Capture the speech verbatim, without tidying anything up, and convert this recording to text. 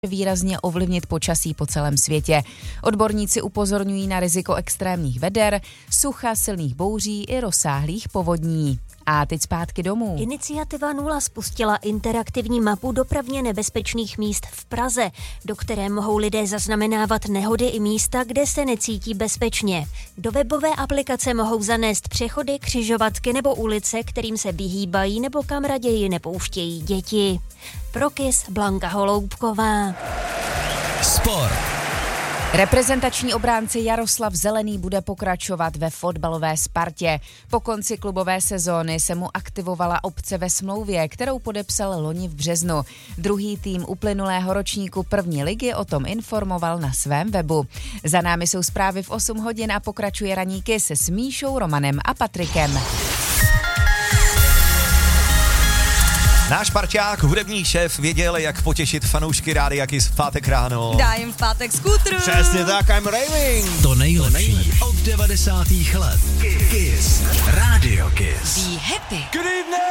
výrazně ovlivnit počasí po celém světě. Odborníci upozorňují na riziko extrémních veder, sucha, silných bouří i rozsáhlých povodní. A teď zpátky domů. Iniciativa Nula spustila interaktivní mapu dopravně nebezpečných míst v Praze, do které mohou lidé zaznamenávat nehody i místa, kde se necítí bezpečně. Do webové aplikace mohou zanést přechody, křižovatky nebo ulice, kterým se vyhýbají nebo kam raději nepouštějí děti. Pro Kiss Blanka Holoubková. Sport. Reprezentační obránce Jaroslav Zelený bude pokračovat ve fotbalové Spartě. Po konci klubové sezóny se mu aktivovala opce ve smlouvě, kterou podepsal loni v březnu. Druhý tým uplynulého ročníku první ligy o tom informoval na svém webu. Za námi jsou zprávy v osm hodin a pokračuje ranní Kiss s Míšou, Romanem a Patrikem. Náš parťák, hudební šéf, věděl, jak potěšit fanoušky Rádia Kiss v pátek ráno. Dá jim v pátek skútru. Přesně tak, I'm raving. To nejlepší od devadesátých let. Kiss. Radio Kiss. Be happy. Good evening.